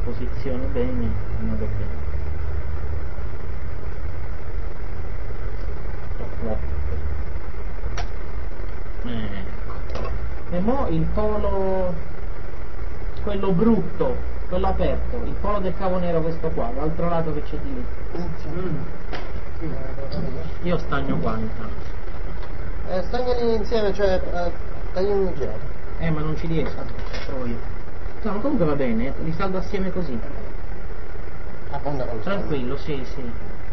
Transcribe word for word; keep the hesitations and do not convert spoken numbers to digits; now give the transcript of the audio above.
posizioni bene, in modo che ecco. E mo il polo, quello brutto, quello aperto, il polo del cavo nero, questo qua, l'altro lato che c'è di lì. Mm. Io stagno qua intanto. Eh, stagnali insieme, cioè eh, tagliamo un giro. Eh ma non ci riesco, provo io. No, comunque va bene, li saldo assieme così. Affonda con lo Tranquillo, sì, sì.